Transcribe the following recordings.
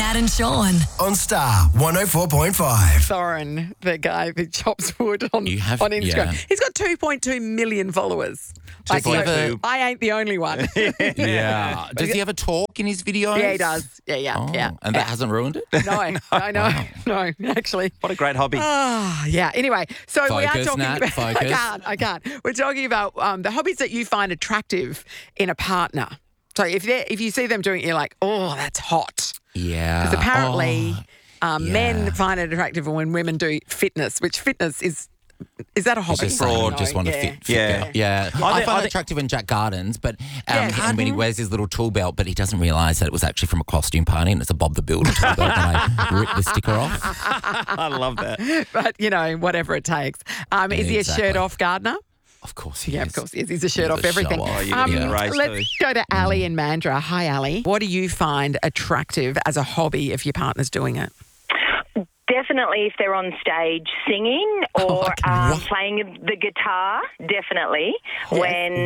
Nat and Sean. On Star 104.5. Thorin, the guy that chops wood on Instagram. yeah. He's got 2.2 million followers. Like, 2.2. so I ain't the only one. Yeah. Does he ever talk in his videos? Yeah, he does. Yeah. And that hasn't ruined it? No, actually. What a great hobby. Yeah. Anyway, so we are Focus, talking Nat, about. focus. I can't. We're talking about the hobbies that you find attractive in a partner. So if you see them doing it, you're like, oh, that's hot. Yeah. Because apparently, yeah. men find it attractive when women do fitness, which fitness is that a hobby? Just fraud, No, just want to fit. Yeah. Yeah. I I find think- it attractive when Jack Gardens, but Yeah, and when he wears his little tool belt, but he doesn't realise that it was actually from a costume party and it's a Bob the Builder tool belt, and I rip the sticker off. I love that. But, whatever it takes. Is he a Exactly. shirt-off gardener? Of course he Yeah, is. of course he is. He's a shirt He's off a everything. show-off. Oh, you're gonna Yeah. race Let's too. go to Ali in Mandurah. Hi, Ali. What do you find attractive as a hobby if your partner's doing it? Definitely if they're on stage singing or playing the guitar, definitely. Yes.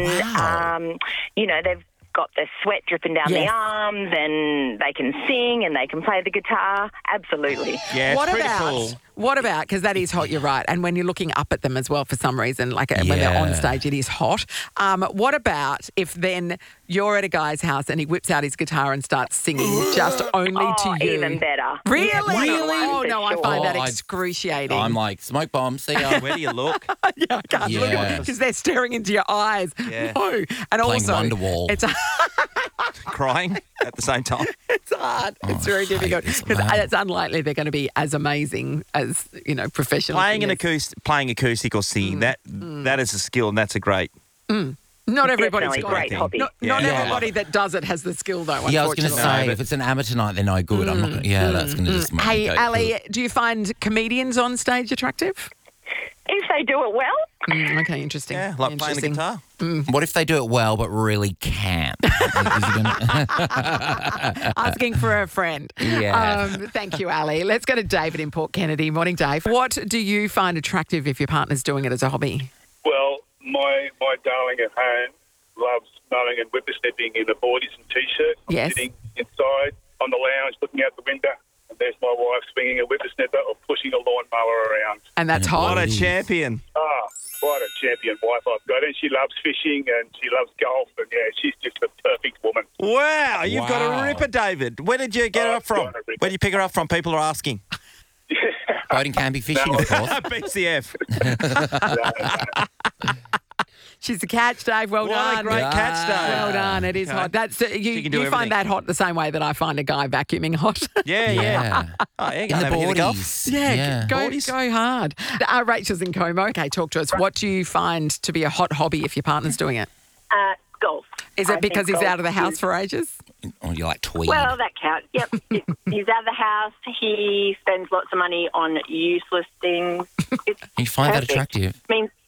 When, they've got the sweat dripping down Yes. the arms and they can sing and they can play the guitar, absolutely. Yeah, it's pretty cool. What about, because that is hot, you're right, and when you're looking up at them as well for some reason, like when they're on Yeah. stage, it is hot. What about if then you're at a guy's house and he whips out his guitar and starts singing just only to you? Even better. Really? Yeah, Oh, no, I find that Oh, excruciating. I'm like, smoke bomb, see ya. Where do you look? yeah, I can't look at Yeah. because they're staring into your eyes. Yeah. No. And Playing also, Wonderwall. it's Crying at the same time. It's hard. It's very I hate difficult this, because man. it's unlikely they're going to be as amazing as professional. Playing singers. playing acoustic or singing, that is a skill and that's a great. Not everybody's Definitely got great it. hobby. Not Yeah. everybody that does it has the skill, though. Yeah, I was going to unfortunately. say, if it's an amateur night, they're no good. I'm not gonna, that's going to just make me Hey, go, Ali, "Ugh." do you find comedians on stage attractive? If they do it well, Okay, interesting. Yeah, like playing the Interesting. guitar. What if they do it well but really can't? Is he gonna- Asking for a friend. Yeah. Thank you, Ali. Let's go to David in Port Kennedy. Morning, Dave. What do you find attractive if your partner's doing it as a hobby? Well, my darling at home loves mowing and whippersnipping in a boardies and T-shirt. I'm Yes. sitting inside on the lounge looking out the window, and there's my wife swinging a whippersnipper or pushing a lawnmower around. And that's hot. What a Jeez. champion. What a champion wife I've got. And she loves fishing and she loves golf. And, yeah, she's just the perfect woman. Wow, you've got Wow. a ripper, David. Where did you get her Oh, up from? got a ripper. Where did you pick her up from? People are asking. Boating can be fishing, of course. BCF. She's a catch, Dave. Well What done. a great catch, Dave. Well done. It is Okay. hot. That's She can do you find everything. that hot the same way that I find a guy vacuuming hot. Yeah. Oh, yeah, In go the have a hit of golf. boardies. Yeah, Boardies. go hard. Rachel's in Como. Okay, talk to us. What do you find to be a hot hobby if your partner's doing it? golf. Is I it think because he's golf out of the house is- for ages? Or you like tweed. Well, that counts. Yep. He's out of the house. He spends lots of money on useless things. It's You find that perfect. attractive?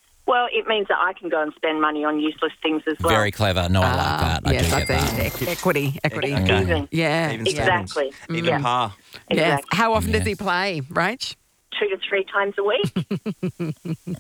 It means that I can go and spend money on useless things as well. Very clever. No, I like that. I yes, do get that's that. equity. Okay. Even. Yeah. Even yeah. Stevens. Exactly. Even Yeah. par. Yeah. Exactly. How often does Yes. he play, Rach? 2 to 3 times a week.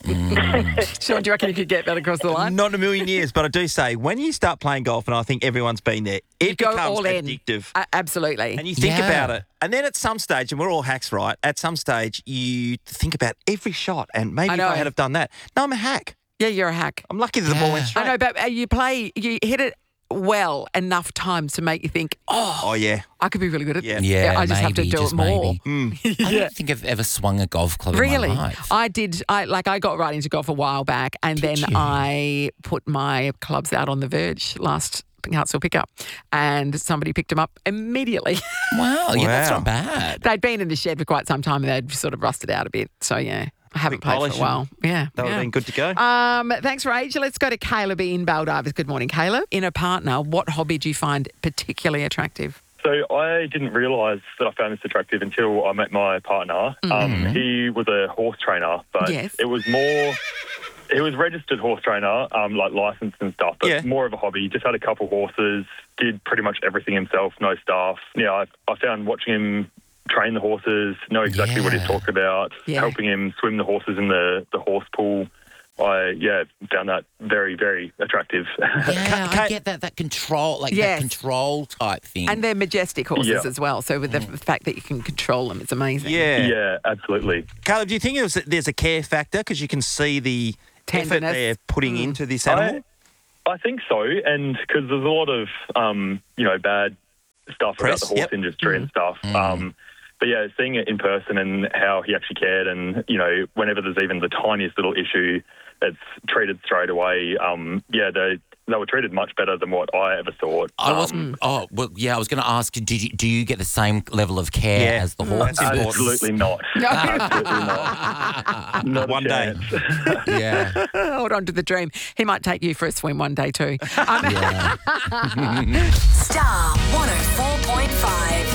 Sean, do you reckon you could get that across the line? Not in a million years, but I do say, when you start playing golf, and I think everyone's been there, it go becomes all in. addictive. Absolutely. And you think Yeah. about it. And then at some stage, and we're all hacks, right? At some stage, you think about every shot. And maybe I if know. I had have done that. No, I'm a hack. Yeah, you're a hack. I'm lucky that the ball went Yeah. straight. I know, but you hit it well enough times to make you think, Oh, yeah. I could be really good at Yeah. this. Yeah, I just have to maybe, do just it more. maybe. I don't think I've ever swung a golf club Really? in my life. I did. I got right into golf a while back, and then you? I put my clubs out on the verge last council pickup, and somebody picked them up immediately. Wow, yeah, that's Wow. not bad. They'd been in the shed for quite some time, and they'd sort of rusted out a bit. So yeah, I haven't Quick played for a polish while. Yeah, That would yeah. have been good to go. Thanks, Rachel. Let's go to Caleb in Baldivis. Good morning, Caleb. In a partner, what hobby do you find particularly attractive? So I didn't realise that I found this attractive until I met my partner. He was a horse trainer, but Yes. it was more... He was registered horse trainer, like licensed and stuff, but Yeah. more of a hobby. He just had a couple horses, did pretty much everything himself, no staff. Yeah, I found watching him train the horses, know exactly what he's Yeah. talking about, Yeah. helping him swim the horses in the horse pool, I found that very, very attractive. Yeah, I get that control, like Yes. that control type thing. And they're majestic horses Yeah. as well. So with the fact that you can control them, it's amazing. Yeah. Yeah, absolutely. Caleb, do you think there's a care factor because you can see the effort Tenderness. they're putting into this animal? I think so, and because there's a lot of bad stuff Press, about the horse yep. industry and stuff. But yeah, seeing it in person and how he actually cared, and whenever there's even the tiniest little issue, it's treated straight away. They were treated much better than what I ever thought. I wasn't. I was going to ask, do you get the same level of care Yeah. as the horse? That's important. Absolutely not. Absolutely not. Not a One day. chance. Yeah. Hold on to the dream. He might take you for a swim one day too. Yeah. Star 104.5.